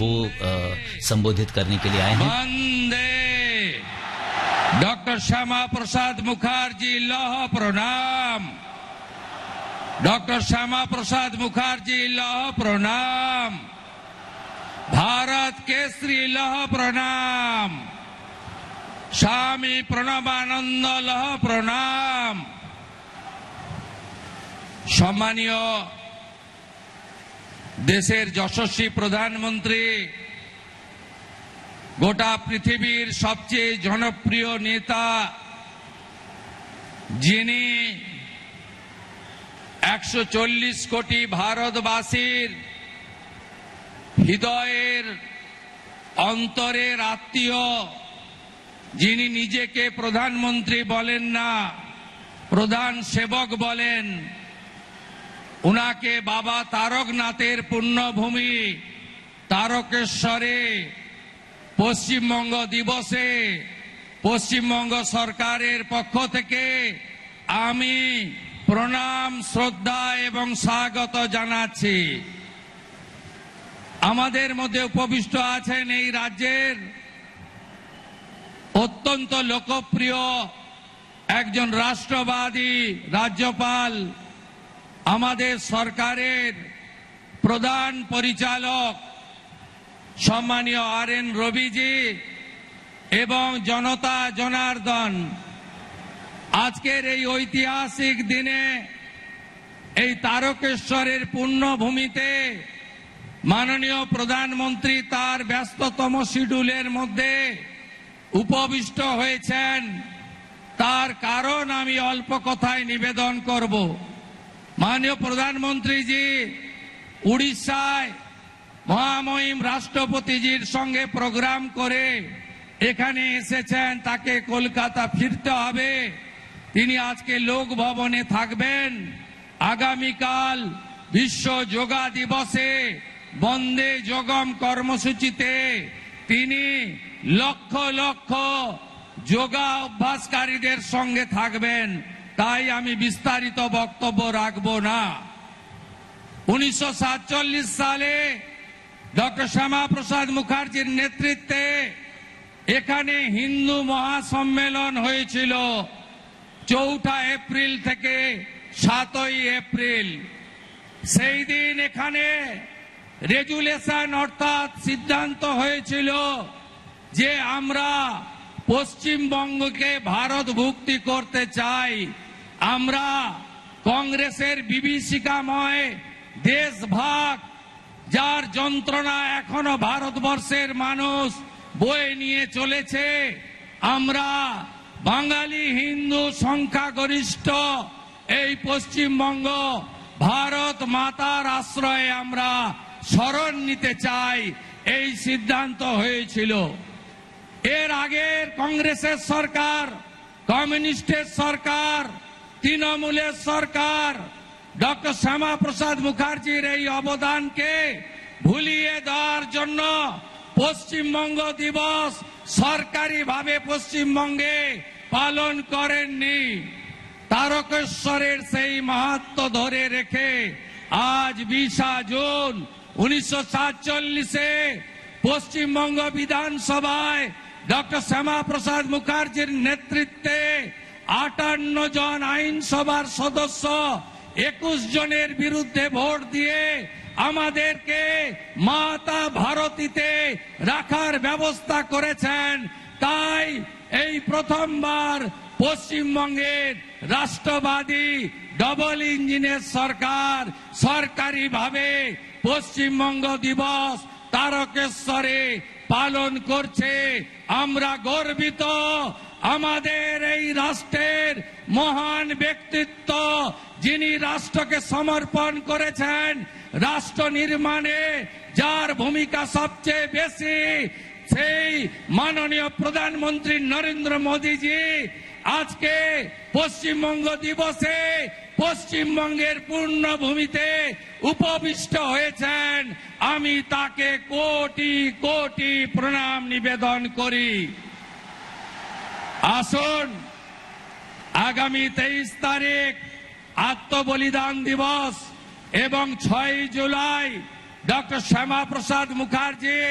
वो संबोधित करने के लिए आए हैं। वंदे डॉक्टर श्यामा प्रसाद मुखर्जी लौह प्रणाम। डॉक्टर श्यामा प्रसाद मुखर्जी लौह प्रणाम। भारत केसरी लौह प्रणाम। स्वामी প্রণবানন্দ লহ প্রণাম। সম্মানীয় দেশের যশস্বী প্রধানমন্ত্রী, গোটা পৃথিবীর সবচেয়ে জনপ্রিয় নেতা, যিনি 140 কোটি ভারতবাসীর হৃদয়ের অন্তরের আত্মীয়, যিনি নিজেকে প্রধানমন্ত্রী বলেন না, প্রধান সেবক বলেন, উনাকে বাবা তারকনাথের পুণ্যভূমি তারকেশ্বরে পশ্চিমবঙ্গ দিবসে পশ্চিমবঙ্গ সরকারের পক্ষ থেকে আমি প্রণাম, শ্রদ্ধা এবং স্বাগত জানাচ্ছি। আমাদের মধ্যে উপবিষ্ট আছেন এই রাজ্যের অত্যন্ত লোকপ্রিয় একজন রাষ্ট্রবাদী রাজ্যপাল, আমাদের সরকারের প্রধান পরিচালক সম্মানীয় RN রবিজি এবং জনতা জনার্দন। আজকের এই ঐতিহাসিক দিনে এই তারকেশ্বরের পুণ্যভূমিতে মাননীয় প্রধানমন্ত্রী তার ব্যস্ততম শিডিউলের মধ্যে উপবিষ্ট হয়েছেন। তার কারণ আমি অল্প কথায় নিবেদন করব। মাননীয় প্রধানমন্ত্রীজি উড়িষ্যায় মহামহিম রাষ্ট্রপতিজির সঙ্গে প্রোগ্রাম করে এখানে এসেছেন, তাকে কলকাতা ফিরতে হবে। তিনি আজকে লোক ভবনে থাকবেন। আগামীকাল বিশ্ব যোগা দিবসে বন্দে যোগম কর্মসূচিতে তিনি লক্ষ লক্ষ যোগা অভ্যাসকারীদের সঙ্গে থাকবেন। তাই আমি বিস্তারিত বক্তব্য রাখব না। 1947 সালে ডক্টর শ্যামা প্রসাদ মুখার্জির নেতৃত্বে এখানে হিন্দু মহাসম্মেলন হয়েছিল 4 এপ্রিল থেকে 7 এপ্রিল। সেই দিন এখানে রেজুলেশন অর্থাৎ সিদ্ধান্ত হয়েছিল যে আমরা পশ্চিমবঙ্গকে ভারতভুক্তি করতে চাই। আমরা কংগ্রেসের বিভীষিকাময় দেশভাগ, যার যন্ত্রণা এখনো ভারতবর্ষের মানুষ বয়ে নিয়ে চলেছে, আমরা বাঙালি হিন্দু সংখ্যাগরিষ্ঠ এই পশ্চিমবঙ্গ ভারত মাতার আশ্রয়ে আমরা শরণ নিতে চাই, এই সিদ্ধান্ত হয়েছিল। এর আগের কংগ্রেসের সরকার, কমিউনিস্টের সরকার, তৃণমূলের সরকার ডক্টর শ্যামা প্রসাদ মুখার্জির এই অবদানকে ভুলিয়ে দেওয়ার জন্য পশ্চিমবঙ্গ দিবস সরকারিভাবে পশ্চিমবঙ্গে পালন করেননি। তারকেশ্বরের সেই মাহাত্ম্য ধরে রেখে আজ 20 জুন 1947-এ পশ্চিমবঙ্গ বিধানসভায় ডক্টর শ্যামা প্রসাদ মুখার্জির নেতৃত্বে 58 জন আইনসভার সদস্য 21 জনের বিরুদ্ধে ভোট দিয়ে আমাদেরকে মাতা ভারতীতে রাখার ব্যবস্থা করেছেন। তাই এই প্রথমবার পশ্চিমবঙ্গের রাষ্ট্রবাদী ডবল ইঞ্জিনের সরকার সরকারিভাবে পশ্চিমবঙ্গ দিবস তারকেশ্বরে পালন করছে। আমরা গর্বিত। আমাদের এই রাষ্ট্রের মহান ব্যক্তিত্ব, যিনি রাষ্ট্রকে সমর্পণ করেছেন, রাষ্ট্র নির্মাণে যার ভূমিকা সবচেয়ে বেশি, সেই মাননীয় প্রধানমন্ত্রী নরেন্দ্র মোদীজি আজকে পশ্চিমবঙ্গ দিবসে পশ্চিমবঙ্গের পূর্ণভূমিতে উপবিষ্ট হয়েছেন। আমি তাকে কোটি কোটি প্রণাম নিবেদন করি। আসুন আগামী 23 তারিখ আত্মবলিদান দিবস এবং 6 জুলাই ডক্টর শ্যামা প্রসাদ মুখার্জি